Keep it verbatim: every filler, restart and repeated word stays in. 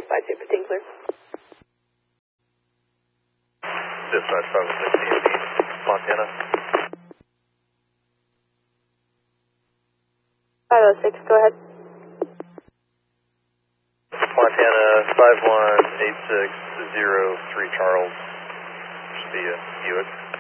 five two fifteen clear. Dispatch five oh six E M P, Montana. five oh six, go ahead. Montana five one eight six zero three Charles. Should be a Buick.